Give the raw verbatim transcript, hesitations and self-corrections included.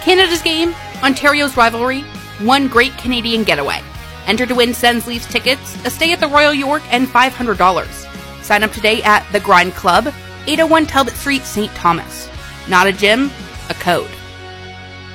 Canada's game, Ontario's rivalry, one great Canadian getaway. Enter to win Sens Leafs tickets, a stay at the Royal York, and five hundred dollars. Sign up today at The Grind Club, eight oh one Talbot Street, Saint Thomas. Not a gym, a code.